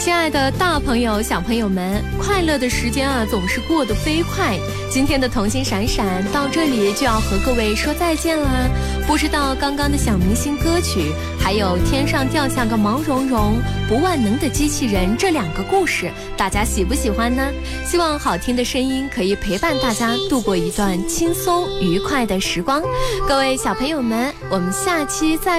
亲爱的大朋友小朋友们，快乐的时间啊总是过得飞快，今天的童心闪闪到这里就要和各位说再见啦。不知道刚刚的小明星歌曲，还有天上掉下个毛茸茸不万能的机器人这两个故事，大家喜不喜欢呢？希望好听的声音可以陪伴大家度过一段轻松愉快的时光。各位小朋友们，我们下期再